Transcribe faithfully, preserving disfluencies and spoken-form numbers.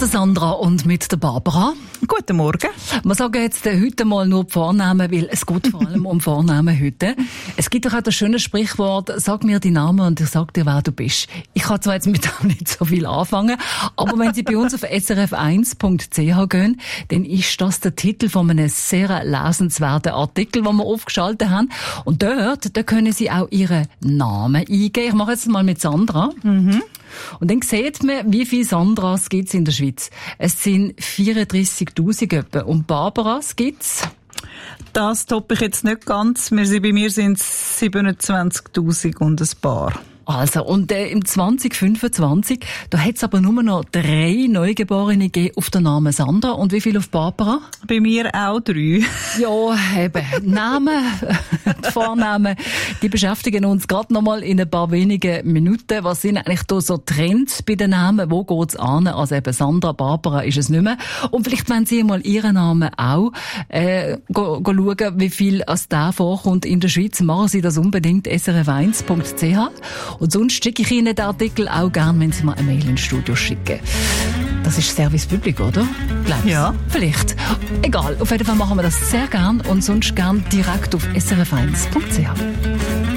der Sandra und mit der Barbara. Guten Morgen. Wir sagen jetzt heute mal nur die Vornamen, weil es geht vor allem um Vornamen heute. Es gibt doch auch das schöne Sprichwort, sag mir die Namen und ich sag dir, wer du bist. Ich kann zwar jetzt mit dem nicht so viel anfangen, aber wenn Sie bei uns auf s r f eins punkt c h gehen, dann ist das der Titel von einem sehr lesenswerten Artikel, den wir aufgeschaltet haben. Und dort, da können Sie auch Ihren Namen eingeben. Ich mache jetzt mal mit Sandra. Mhm. Und dann sieht man, wie viele Sandras gibt es in der Schweiz. Es sind vierunddreissigtausend etwa. Und Barbaras gibt's? Das toppe ich jetzt nicht ganz. Wir sind, bei mir sind es siebenundzwanzigtausend und ein paar. Also, und äh, im zwanzig fünfundzwanzig, da hat es aber nur noch drei Neugeborene gegeben auf den Namen Sandra. Und wie viel auf Barbara? Bei mir auch drei. Ja, eben. Namen, die Vornamen, die beschäftigen uns gerade noch mal in ein paar wenigen Minuten. Was sind eigentlich da so Trends bei den Namen? Wo geht's an? Also eben Sandra, Barbara ist es nicht mehr. Und vielleicht wollen Sie mal Ihren Namen auch äh, go, go schauen, wie viel als der vorkommt in der Schweiz. Machen Sie das unbedingt s r f eins punkt c h. Und sonst schicke ich Ihnen den Artikel auch gerne, wenn Sie mir eine Mail ins Studio schicken. Das ist Service Public, oder? Glaubst du? Ja. Vielleicht. Egal, auf jeden Fall machen wir das sehr gern und sonst gern direkt auf s r f eins punkt c h.